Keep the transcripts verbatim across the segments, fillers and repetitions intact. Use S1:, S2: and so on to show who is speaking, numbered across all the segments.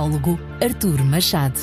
S1: teólogo Artur Machado.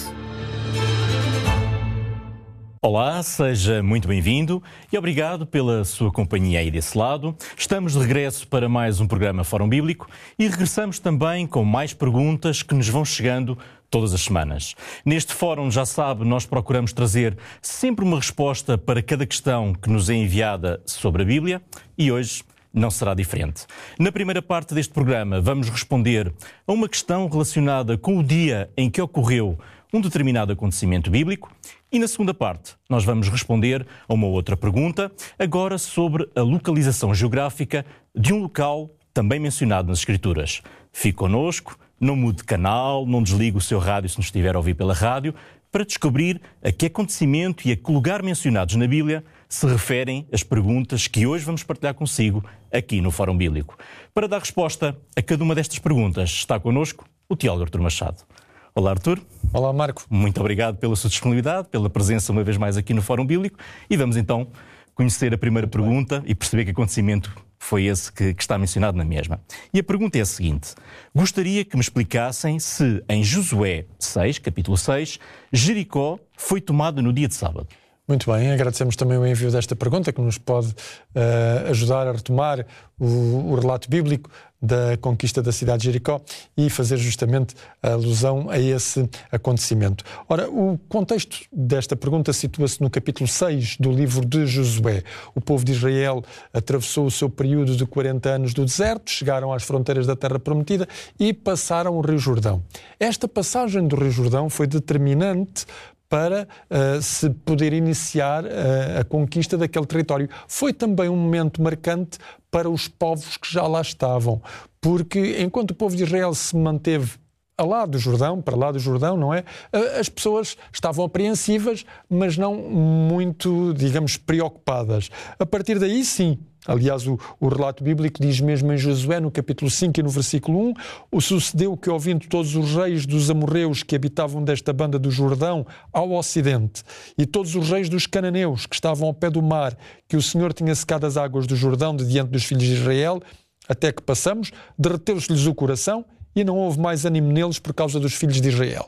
S2: Olá, seja muito bem-vindo e obrigado pela sua companhia aí desse lado. Estamos de regresso para mais um programa Fórum Bíblico e regressamos também com mais perguntas que nos vão chegando todas as semanas. Neste fórum, já sabe, nós procuramos trazer sempre uma resposta para cada questão que nos é enviada sobre a Bíblia e hoje não será diferente. Na primeira parte deste programa, vamos responder a uma questão relacionada com o dia em que ocorreu um determinado acontecimento bíblico e na segunda parte nós vamos responder a uma outra pergunta, agora sobre a localização geográfica de um local também mencionado nas Escrituras. Fique connosco, não mude de canal, não desligue o seu rádio se nos estiver a ouvir pela rádio, para descobrir a que acontecimento e a que lugar mencionados na Bíblia se referem as perguntas que hoje vamos partilhar consigo aqui no Fórum Bíblico. Para dar resposta a cada uma destas perguntas está connosco o teólogo Artur Machado. Olá, Artur.
S3: Olá, Marco.
S2: Muito obrigado pela sua disponibilidade, pela presença uma vez mais aqui no Fórum Bíblico e vamos então conhecer a primeira Muito pergunta bem. E perceber que acontecimento foi esse que, que está mencionado na mesma. E a pergunta é a seguinte: gostaria que me explicassem se em Josué seis, capítulo seis, Jericó foi tomada no dia de sábado.
S3: Muito bem, agradecemos também o envio desta pergunta que nos pode uh, ajudar a retomar o, o relato bíblico da conquista da cidade de Jericó e fazer justamente a alusão a esse acontecimento. Ora, o contexto desta pergunta situa-se no capítulo seis do livro de Josué. O povo de Israel atravessou o seu período de quarenta anos do deserto, chegaram às fronteiras da Terra Prometida e passaram o Rio Jordão. Esta passagem do Rio Jordão foi determinante para uh, se poder iniciar uh, a conquista daquele território. Foi também um momento marcante para os povos que já lá estavam, porque enquanto o povo de Israel se manteve a lá do Jordão, para lá do Jordão, não é? As pessoas estavam apreensivas, mas não muito, digamos, preocupadas. A partir daí, sim. Aliás, o, o relato bíblico diz mesmo em Josué, no capítulo cinco e no versículo um, o sucedeu que, ouvindo todos os reis dos amorreus que habitavam desta banda do Jordão ao ocidente, e todos os reis dos cananeus que estavam ao pé do mar, que o Senhor tinha secado as águas do Jordão de diante dos filhos de Israel, até que passamos, derreteu-se-lhes o coração, e não houve mais ânimo neles por causa dos filhos de Israel.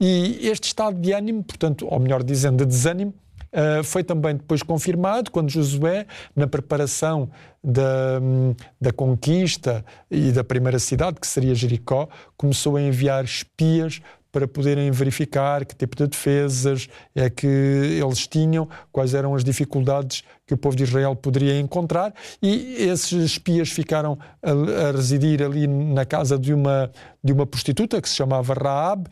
S3: E este estado de ânimo, portanto, ou melhor dizendo, de desânimo, Uh, foi também depois confirmado quando Josué, na preparação da, da conquista e da primeira cidade, que seria Jericó, começou a enviar espias para poderem verificar que tipo de defesas é que eles tinham, quais eram as dificuldades que o povo de Israel poderia encontrar, e esses espias ficaram a, a residir ali na casa de uma, de uma prostituta que se chamava Raabe,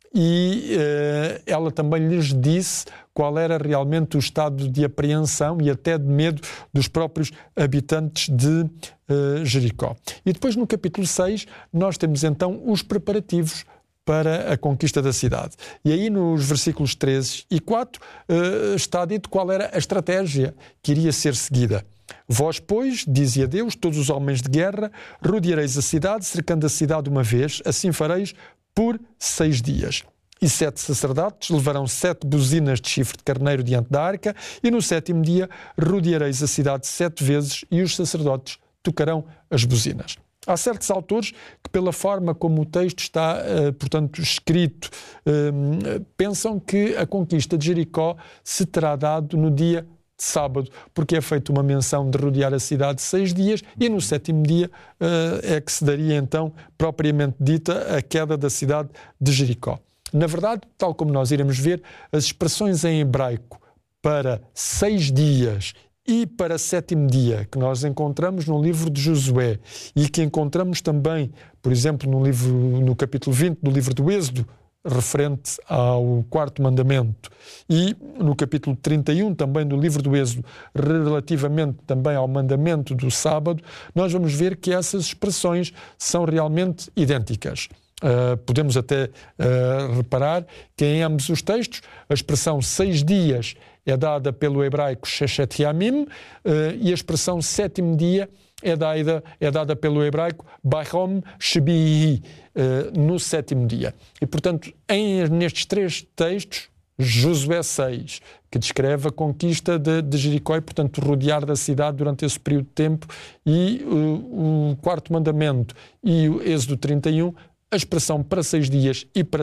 S3: e uh, ela também lhes disse qual era realmente o estado de apreensão e até de medo dos próprios habitantes de uh, Jericó. E depois no capítulo seis nós temos então os preparativos para a conquista da cidade. E aí nos versículos treze e quatro uh, está dito qual era a estratégia que iria ser seguida. Vós, pois, dizia Deus, todos os homens de guerra, rodeareis a cidade, cercando a cidade uma vez, assim fareis por seis dias. E sete sacerdotes levarão sete buzinas de chifre de carneiro diante da arca, e no sétimo dia rodeareis a cidade sete vezes, e os sacerdotes tocarão as buzinas. Há certos autores que, pela forma como o texto está, uh, portanto, escrito, uh, pensam que a conquista de Jericó se terá dado no dia de sábado, porque é feita uma menção de rodear a cidade seis dias e no sétimo dia uh, é que se daria então, propriamente dita, a queda da cidade de Jericó. Na verdade, tal como nós iremos ver, as expressões em hebraico para seis dias e para sétimo dia, que nós encontramos no livro de Josué e que encontramos também, por exemplo, no, livro, no capítulo vinte do livro do Êxodo, referente ao quarto mandamento, e no capítulo trinta e um também do livro do Êxodo, relativamente também ao mandamento do sábado, nós vamos ver que essas expressões são realmente idênticas. Uh, podemos até uh, reparar que em ambos os textos a expressão seis dias é dada pelo hebraico Sheshet Yamim uh, e a expressão sétimo dia é dada, é dada pelo hebraico Bayom Shebihi, uh, no sétimo dia. E, portanto, em, nestes três textos, Josué seis, que descreve a conquista de, de Jericó e, portanto, rodear da cidade durante esse período de tempo, e uh, o quarto mandamento e o Êxodo trinta e um, a expressão para seis dias e para